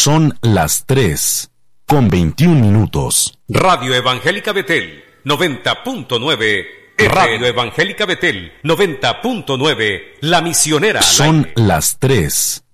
Son las 3:21. Radio Evangélica Betel, 90.9. Radio Evangélica Betel, 90.9. La Misionera. Son las 3.